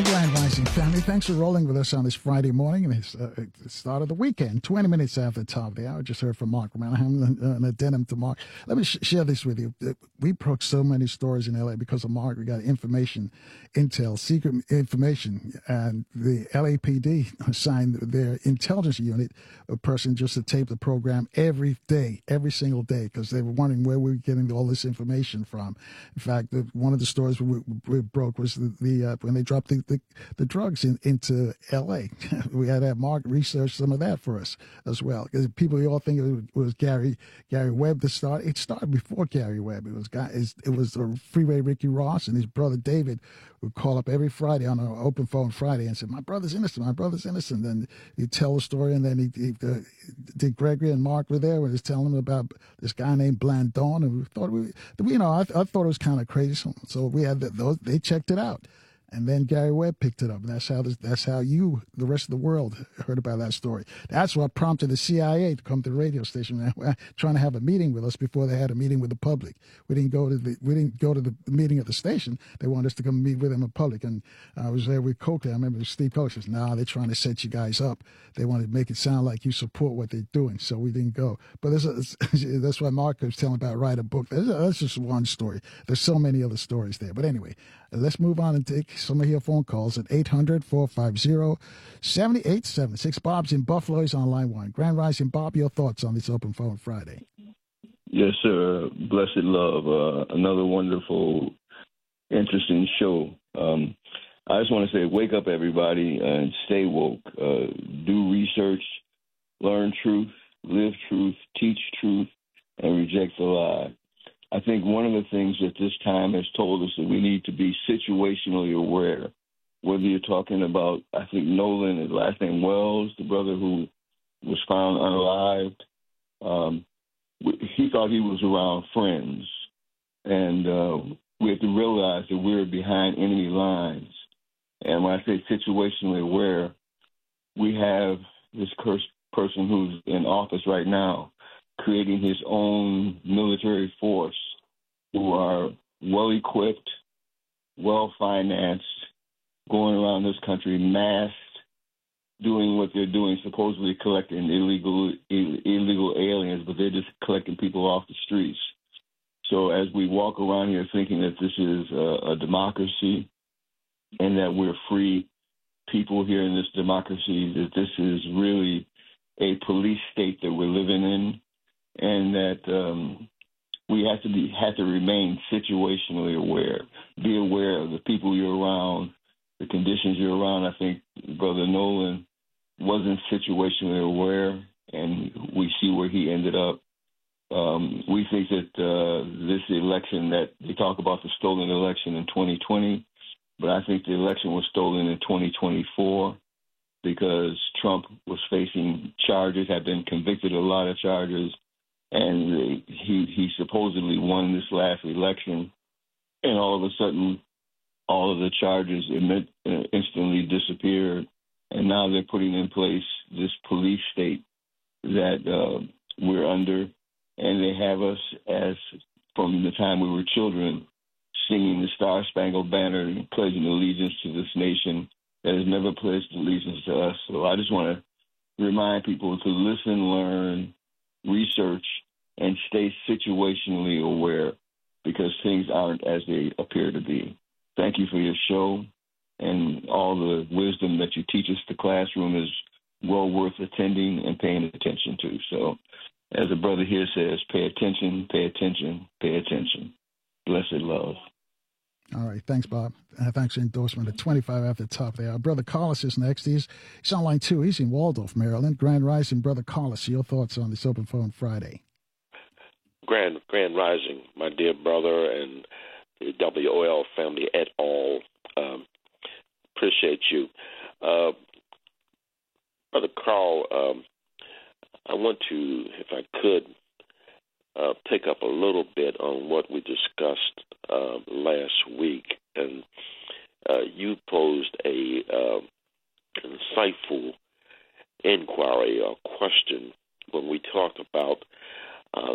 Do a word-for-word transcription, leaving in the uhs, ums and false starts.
Grand Rising family, thanks for rolling with us on this Friday morning and it's uh, the start of the weekend. twenty minutes after the top of the hour, just heard from Mark Manningham, uh, an addendum to Mark. Let me sh- share this with you. We broke so many stories in L A because of Mark. We got information, intel, secret information, and the L A P D assigned their intelligence unit a person just to tape the program every day, every single day, because they were wondering where we were getting all this information from. In fact, the, one of the stories we, we broke was the, the uh, when they dropped the, the, the drugs in, into L A We had to have Mark research some of that for us as well. Because people all think it was, it was Gary Gary Webb that started. It started before Gary Webb. It was guy. It was uh, Freeway Ricky Ross and his brother David would call up every Friday on an open phone Friday and say, "My brother's innocent. My brother's innocent." And he'd tell the story, and then he, he uh, Dick Gregory and Mark were there when he was telling them about this guy named Blandon, and we thought we, you know, I, I thought it was kind of crazy. So, so we had the, those. They checked it out. And then Gary Webb picked it up. And that's how this, that's how you, the rest of the world, heard about that story. That's what prompted the C I A to come to the radio station, trying to have a meeting with us before they had a meeting with the public. We didn't go to the we didn't go to the meeting at the station. They wanted us to come meet with them in public. And I was there with Coakley. I remember Steve Coakley says, "No, nah, they're trying to set you guys up. They want to make it sound like you support what they're doing." So we didn't go. But there's a, that's why Mark was telling about write a book. That's just one story. There's so many other stories there. But anyway, let's move on and take some of your phone calls at eight hundred, four five zero, seven eight seven six. Bob's in Buffalo. He's on line one. Grand Rising, Bob, your thoughts on this Open Phone Friday? Yes, sir. Blessed love. Uh, another wonderful, interesting show. Um, I just want to say, wake up, everybody, and stay woke. Uh, do research, learn truth, live truth, teach truth, and reject the lie. I think one of the things that this time has told us that we need to be situationally aware, whether you're talking about, I think, Nolan, his last name Wells, the brother who was found unalived. Um, he thought he was around friends. And uh, we have to realize that we're behind enemy lines. And when I say situationally aware, we have this cursed person who's in office right now creating his own military force who are well-equipped, well-financed, going around this country masked, doing what they're doing, supposedly collecting illegal Ill- illegal aliens, but they're just collecting people off the streets. So as we walk around here thinking that this is a, a democracy and that we're free people here in this democracy, that this is really a police state that we're living in, and that um, we have to be have to remain situationally aware. Be aware of the people you're around, the conditions you're around. I think Brother Nolan wasn't situationally aware, and we see where he ended up. Um, we think that uh, this election, that they talk about the stolen election in twenty twenty, but I think the election was stolen in twenty twenty-four because Trump was facing charges, had been convicted of a lot of charges, and he he supposedly won this last election, and all of a sudden, all of the charges instantly disappeared, and now they're putting in place this police state that uh, we're under, and they have us, as from the time we were children, singing the Star-Spangled Banner and pledging allegiance to this nation that has never pledged allegiance to us. So I just want to remind people to listen, learn, research, and stay situationally aware, because things aren't as they appear to be. Thank you for your show, and all the wisdom that you teach us. The classroom is well worth attending and paying attention to. So as a brother here says, pay attention, pay attention, pay attention. Blessed love. All right. Thanks, Bob. Uh, thanks for the endorsement at twenty-five after the top there. Our brother Carlos is next. He's, he's on line two. He's in Waldorf, Maryland. Grand Rising, brother Carlos. Your thoughts on this Open Phone Friday? Grand, Grand Rising, my dear brother and the W O L family et al. Um, appreciate you. Uh, Brother Carl, um, I want to, if I could, uh, pick up a little bit on what we discussed uh, last week. And uh, you posed a uh, insightful inquiry or question when we talked about